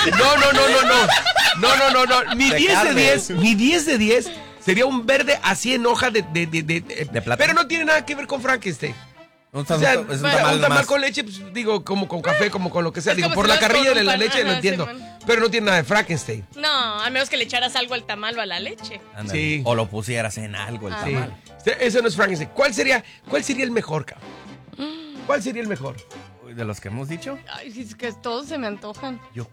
No. Mi 10 de 10 sería un verde así en hoja de plátano. Pero no tiene nada que ver con Frankenstein. O sea, es un tamal más. Con leche, pues, digo, como con café, como con lo que sea. Es Digo, como por si la vas con carrilla un de la pan, leche lo ajá, entiendo. Simón. Pero no tiene nada de Frankenstein. No, a menos que le echaras algo al tamal o a la leche. Ándale. Sí. O lo pusieras en algo el Sí. tamal. Eso no es Frankenstein. ¿Cuál sería el mejor, cabrón? ¿Cuál sería el mejor? Uy, de los que hemos dicho, Ay, es que todos se me antojan. yo.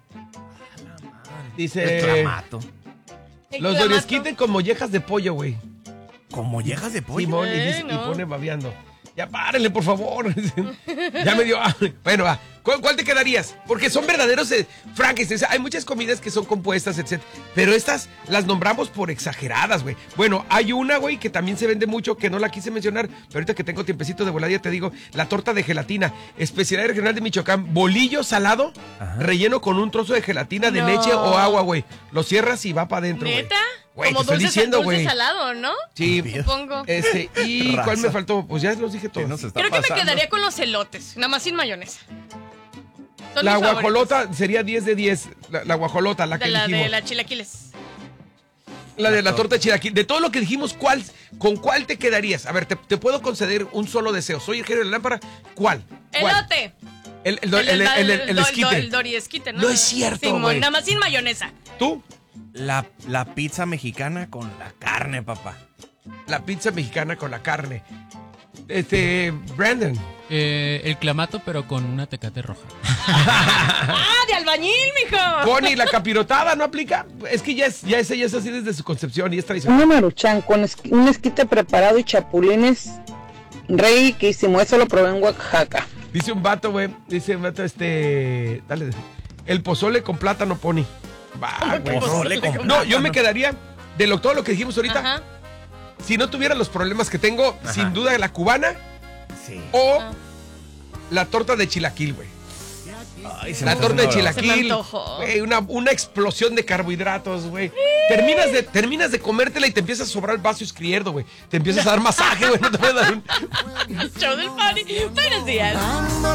Dice... El clamato. El Los clamato. Doriesquiten con mollejas de pollo, güey. Como llegas de pollo. Simón, y no. pone babeando. Ya párenle, por favor. Ya me dio... Bueno, va. ¿Cuál te quedarías? Porque son verdaderos Frankenstein. O sea, hay muchas comidas que son compuestas, etc. Pero estas las nombramos por exageradas, güey. Bueno, hay una, güey, que también se vende mucho, que no la quise mencionar, pero ahorita que tengo tiempecito de volada, ya te digo, la torta de gelatina. Especialidad regional de Michoacán. Bolillo salado, relleno con un trozo de gelatina de No. leche o agua, güey. Lo cierras y va para adentro, güey. ¿Neta? Güey, Como te estoy diciendo, dulce güey. salado, ¿no? Sí. Supongo. ¿Y Raza. cuál me faltó? Pues ya los dije ¿Qué todos. nos está Creo que me pasando? quedaría con los elotes, nada más sin mayonesa. Son La mis favoritos. guajolota sería 10 de 10. La guajolota, la que De la dijimos. de la chilaquiles. La de la torta de chilaquil. De todo lo que dijimos, ¿con cuál te quedarías? A ver, te puedo conceder un solo deseo. Soy el genio de la lámpara. ¿Cuál? Elote. El esquite. El doriesquite, ¿no? No es cierto, Simón, güey. nada más sin mayonesa. ¿Tú? La pizza mexicana con la carne, papá. La pizza mexicana con la carne. Brandon. El clamato, pero con una Tecate roja. ¡Ah, de albañil, mijo! Bonnie, la capirotada no aplica. Es que ya es así desde su concepción y es tradicional. Una maruchan con un esquite preparado y chapulines riquísimo. Eso lo probé en Oaxaca. Dice un vato, güey. Dale. El pozole con plátano, Pony. Va, güey. Pozole con No, yo me quedaría de todo lo que dijimos ahorita. Ajá. Si no tuviera los problemas que tengo, Ajá. sin duda la cubana Sí. o la torta de chilaquil, güey. Ay, se La me torta de antojó. Se me chilaquil, antojó. güey, una explosión de carbohidratos, güey. Terminas de comértela y te empieza a sobrar el vaso izquierdo, güey. Te empiezas a dar masaje, güey. No te voy a dar un... Show del party. Buenos días.